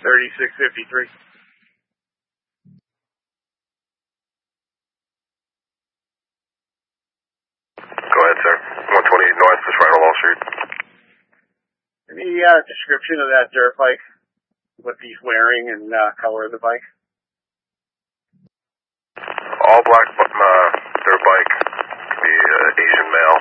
3653. Go ahead, sir. 128 North, just right on Wall Street. Any description of that dirt bike? What he's wearing and color of the bike? All black dirt bike. Could be Asian male.